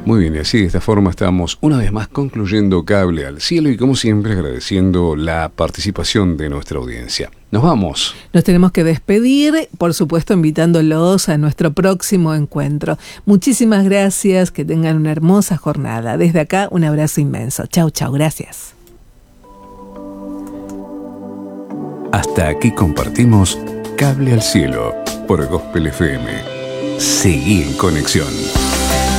Muy bien, y así de esta forma estamos una vez más concluyendo Cable al Cielo y como siempre agradeciendo la participación de nuestra audiencia. Nos vamos. Nos tenemos que despedir, por supuesto invitándolos a nuestro próximo encuentro. Muchísimas gracias, que tengan una hermosa jornada. Desde acá un abrazo inmenso. Chau, chau, gracias. Hasta aquí compartimos Cable al Cielo por Gospel FM. Seguí en conexión.